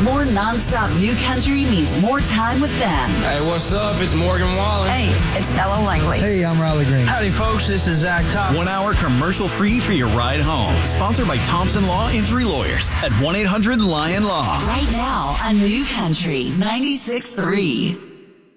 More nonstop new country means more time with them. Hey, what's up? It's Morgan Wallen. Hey, it's Ella Langley. Hey, I'm Riley Green. Howdy, folks. This is Zach Top. 1 hour commercial-free for your ride home. Sponsored by Thompson Law Injury Lawyers at 1-800-LION-LAW. Right now on New Country 96.3.